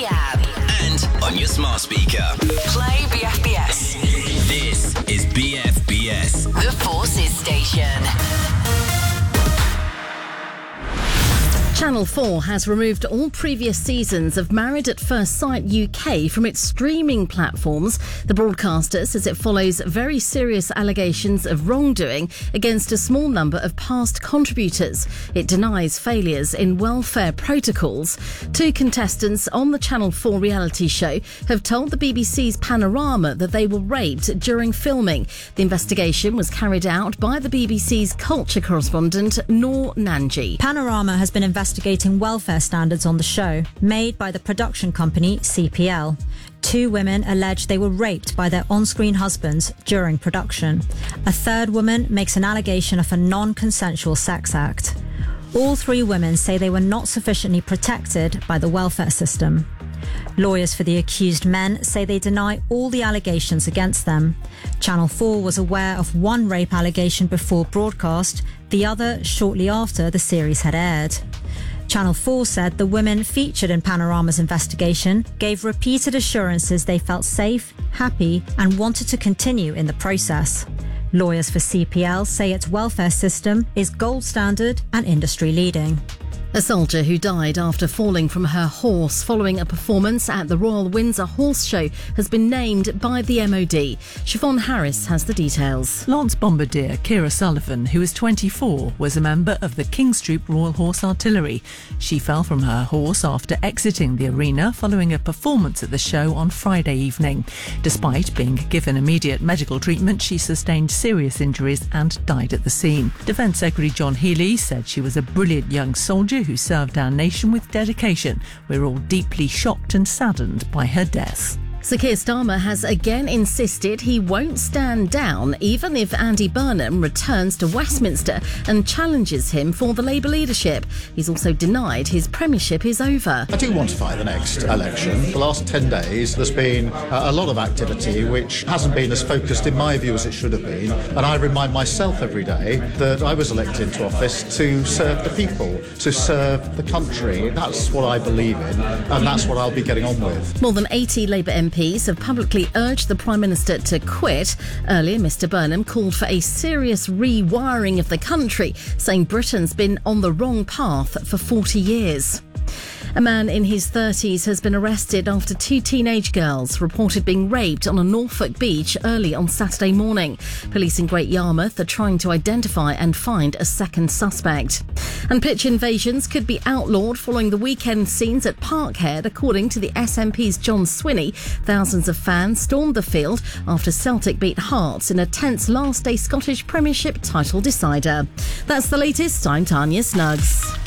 the app. And on your smart speaker. Play BFBS. This is BFBS. The Forces Station. Channel 4 has removed all previous seasons of Married at First Sight UK from its streaming platforms. The broadcaster says it follows very serious allegations of wrongdoing against a small number of past contributors. It denies failures in welfare protocols. Two contestants on the Channel 4 reality show have told the BBC's Panorama that they were raped during filming. The investigation was carried out by the BBC's culture correspondent, Noor Nanji. Panorama has been investigating welfare standards on the show, made by the production company CPL. Two women allege they were raped by their on-screen husbands during production. A third woman makes an allegation of a non-consensual sex act. All three women say they were not sufficiently protected by the welfare system. Lawyers for the accused men say they deny all the allegations against them. Channel 4 was aware of one rape allegation before broadcast, the other shortly after the series had aired. Channel 4 said the women featured in Panorama's investigation gave repeated assurances they felt safe, happy, and wanted to continue in the process. Lawyers for CPL say its welfare system is gold standard and industry leading. A soldier who died after falling from her horse following a performance at the Royal Windsor Horse Show has been named by the MOD. Siobhan Harris has the details. Lance Bombardier Kira Sullivan, who is 24, was a member of the King's Troop Royal Horse Artillery. She fell from her horse after exiting the arena following a performance at the show on Friday evening. Despite being given immediate medical treatment, she sustained serious injuries and died at the scene. Defence Secretary John Healey said she was a brilliant young soldier who served our nation with dedication. We're all deeply shocked and saddened by her death. Sir Keir Starmer has again insisted he won't stand down even if Andy Burnham returns to Westminster and challenges him for the Labour leadership. He's also denied his premiership is over. I do want to fight the next election. The last 10 days there's been a lot of activity which hasn't been as focused in my view as it should have been, and I remind myself every day that I was elected into office to serve the people, to serve the country. That's what I believe in, and that's what I'll be getting on with. More than 80 Labour MPs have publicly urged the Prime Minister to quit. Earlier, Mr Burnham called for a serious rewiring of the country, saying Britain's been on the wrong path for 40 years. A man in his 30s has been arrested after two teenage girls reported being raped on a Norfolk beach early on Saturday morning. Police in Great Yarmouth are trying to identify and find a second suspect. And pitch invasions could be outlawed following the weekend scenes at Parkhead, according to the SNP's John Swinney. Thousands of fans stormed the field after Celtic beat Hearts in a tense last-day Scottish Premiership title decider. That's the latest. I'm Tanya Snuggs.